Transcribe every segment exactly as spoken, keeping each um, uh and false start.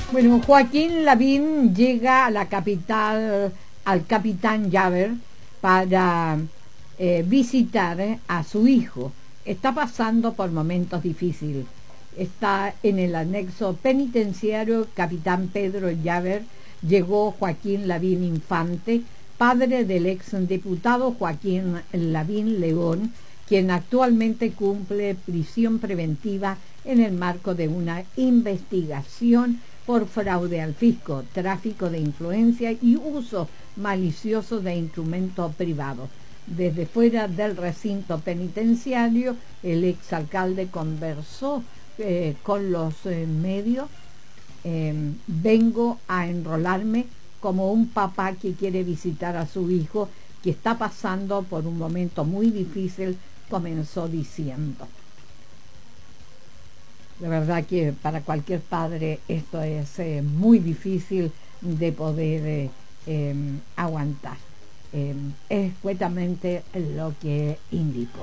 Bueno, Joaquín Lavín llega a la capital, al Capitán Llaver, para eh, visitar a su hijo. Está pasando por momentos difíciles. Está en el anexo penitenciario Capitán Pedro Llaver. Llegó Joaquín Lavín Infante, padre del exdiputado Joaquín Lavín León, quien actualmente cumple prisión preventiva en el marco de una investigación por fraude al fisco, tráfico de influencia y uso malicioso de instrumentos privados. Desde fuera del recinto penitenciario, el exalcalde conversó eh, con los eh, medios. Eh, vengo a enrolarme como un papá que quiere visitar a su hijo, que está pasando por un momento muy difícil, comenzó diciendo. La verdad que para cualquier padre esto es eh, muy difícil de poder eh, eh, aguantar. Eh, es escuetamente lo que indicó.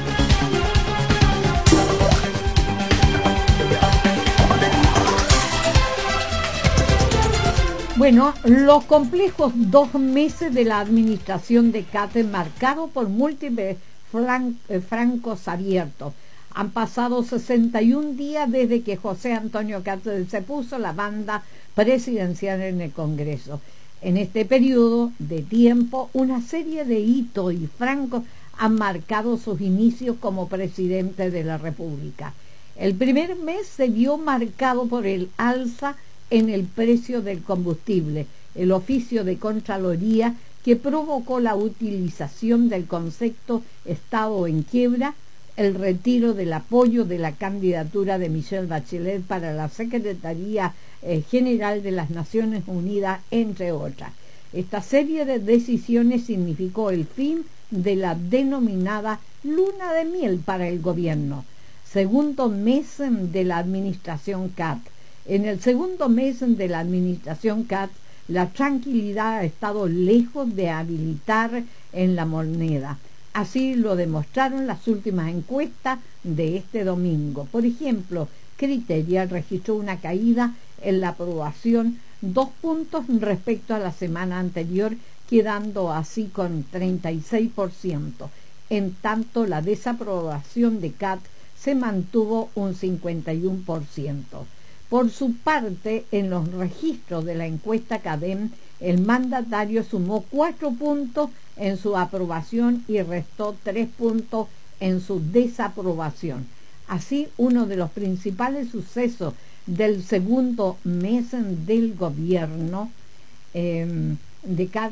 Bueno, los complejos dos meses de la administración de Katz, marcado por múltiples flan, eh, francos abiertos. Han pasado sesenta y un días desde que José Antonio Katz se puso la banda presidencial en el Congreso. En este periodo de tiempo, una serie de hitos y francos han marcado sus inicios como presidente de la República. El primer mes se vio marcado por el alza en el precio del combustible, el oficio de Contraloría que provocó la utilización del concepto Estado en quiebra, el retiro del apoyo de la candidatura de Michelle Bachelet para la Secretaría eh, General de las Naciones Unidas, entre otras. Esta serie de decisiones significó el fin de la denominada luna de miel para el gobierno. Segundo mes de la administración Katz. En el segundo mes de la administración Katz, la tranquilidad ha estado lejos de habilitar en la moneda. Así lo demostraron las últimas encuestas de este domingo. Por ejemplo, Criteria registró una caída en la aprobación, dos puntos respecto a la semana anterior, quedando así con treinta y seis por ciento. En tanto, la desaprobación de Katz se mantuvo un cincuenta y uno por ciento. Por su parte, en los registros de la encuesta CADEM, el mandatario sumó cuatro puntos en su aprobación y restó tres puntos en su desaprobación. Así, uno de los principales sucesos del segundo mes del gobierno eh, de Katz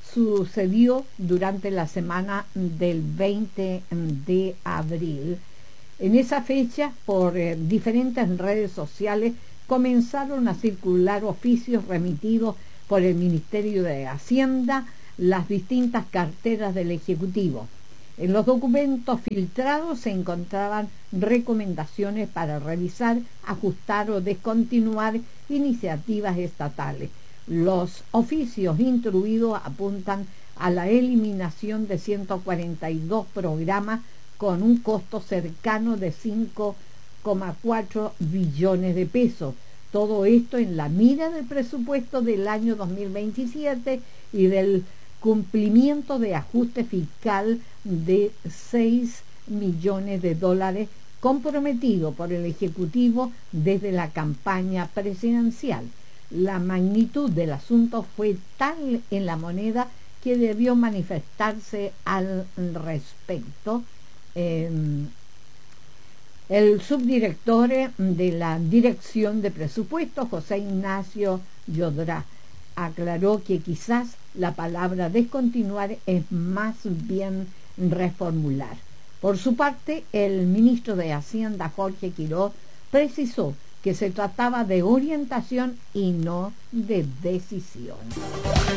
sucedió durante la semana del veinte de abril. En esa fecha, por eh, diferentes redes sociales, comenzaron a circular oficios remitidos por el Ministerio de Hacienda, las distintas carteras del Ejecutivo. En los documentos filtrados se encontraban recomendaciones para revisar, ajustar o descontinuar iniciativas estatales. Los oficios instruidos apuntan a la eliminación de ciento cuarenta y dos programas con un costo cercano de cinco coma cuatro billones de pesos. Todo esto en la mira del presupuesto del año dos mil veintisiete y del cumplimiento de ajuste fiscal de seis millones de dólares comprometido por el Ejecutivo desde la campaña presidencial. La magnitud del asunto fue tal en la moneda que debió manifestarse al respecto. Eh, el subdirector de la Dirección de Presupuestos, José Ignacio Yodrá, aclaró que quizás la palabra descontinuar es más bien reformular. Por su parte, el ministro de Hacienda, Jorge Quiroz, precisó que se trataba de orientación y no de decisión.